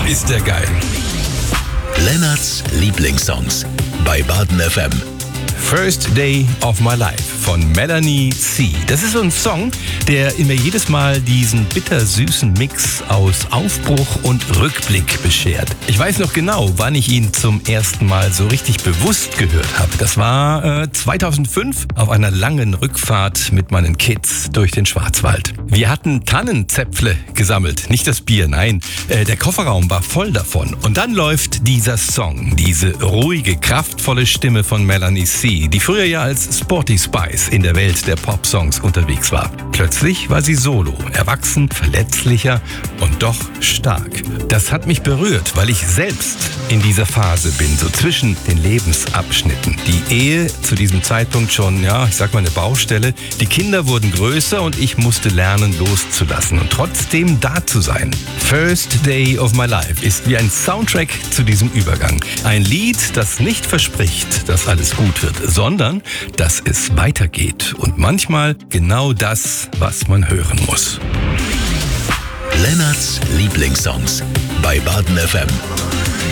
ist der geil. Lennarts Lieblingssongs bei Baden FM. First Day of My Life von Melanie C. Das ist so ein Song, der in mir jedes Mal diesen bittersüßen Mix aus Aufbruch und Rückblick beschert. Ich weiß noch genau, wann ich ihn zum ersten Mal so richtig bewusst gehört habe. Das war 2005 auf einer langen Rückfahrt mit meinen Kids durch den Schwarzwald. Wir hatten Tannenzäpfle gesammelt, nicht das Bier, nein. Der Kofferraum war voll davon. Und dann läuft dieser Song, diese ruhige, kraftvolle Stimme von Melanie C., die früher ja als Sporty Spice in der Welt der Popsongs unterwegs war. Plötzlich war sie solo, erwachsen, verletzlicher und doch stark. Das hat mich berührt, weil ich selbst in dieser Phase bin, so zwischen den Lebensabschnitten. Die Ehe zu diesem Zeitpunkt schon, ich sag mal eine Baustelle. Die Kinder wurden größer und ich musste lernen loszulassen und trotzdem da zu sein. First Day of My Life ist wie ein Soundtrack zu diesem Übergang. Ein Lied, das nicht verspricht, dass alles gut wird, sondern dass es weitergeht. Und manchmal genau das, was man hören muss. Lennarts Lieblingssongs bei Baden FM.